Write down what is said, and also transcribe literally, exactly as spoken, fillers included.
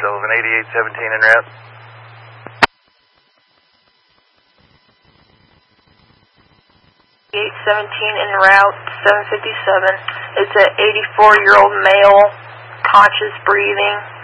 Sullivan, eighty-eight seventeen en route. eighty-eight seventeen en route, seven fifty-seven. It's an eighty-four-year-old male, conscious breathing.